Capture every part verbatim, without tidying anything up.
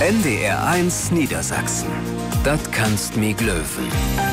N D R eins Niedersachsen. Das kannst mi glöwen.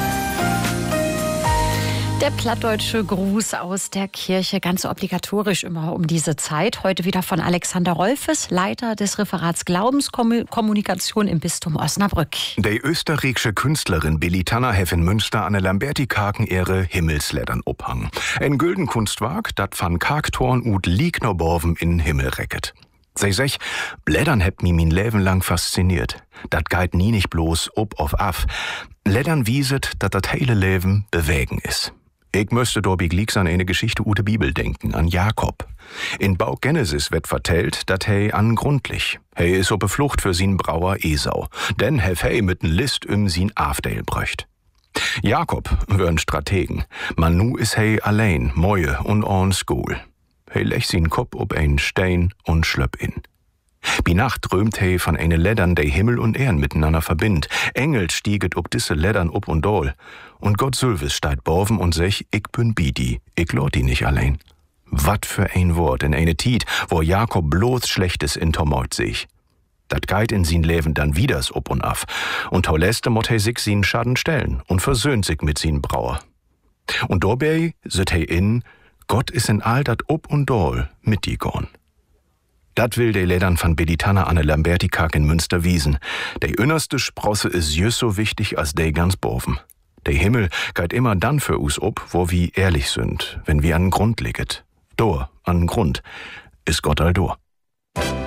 Der plattdeutsche Gruß aus der Kirche, ganz obligatorisch immer um diese Zeit. Heute wieder von Alexander Rolfes, Leiter des Referats Glaubenskommunikation im Bistum Osnabrück. Die österreichische Künstlerin Billy Tanner hef in Münster an der Lamberti-Kaken ihre Himmelsleddern ophang. Ein gülden Kunstwerk, dat van Karktorn ut Liegnorborven in Himmel recket. Sie sech, Leddern hebt mi min Leben lang fasziniert. Dat geit nie nicht bloß ob auf af. Leddern wieset, dat dat heile Leben bewegen is. Ich müsste do bigliks an eine Geschichte ut de Bibel denken, an Jakob. In Bau Genesis wird vertellt, dat hei an grundlich. Hei is op Flucht für sin Brauer Esau, denn hef hei mit'n List um sin Afdale bröcht. Jakob wör'n Strategen, man nu is hei allein, Moje und on Skol. Hei lech sin Kopf ob ein Stein und schlöpp in. Bi Nacht drömt hei von eine Leddern, de Himmel und Ehren miteinander verbind. Engel stieget ob disse Leddern ob und dol. Und Gott Sylvis steigt borven und sech, ich bin Bidi, ich lot die nicht allein. Wat für ein Wort in eine Tiet, wo Jakob bloß Schlechtes in Tormort sich. Dat geit in sin Leben dann wieders ob und af. Und Tauleste mot hei sich sin Schaden stellen und versöhnt sich mit sin Brauer. Und dobei sit hei in, Gott is in all dat ob und dol mit die gorn. Dat will de Leddern van Billy Tanner an der Lamberti-Kak in Münster wiesen. De innerste Sprosse is jüss so wichtig als de ganz boven. De Himmel geit immer dann für us ob, wo wir ehrlich sind, wenn wir an Grund liget. Dor, an Grund, is Gott all dor.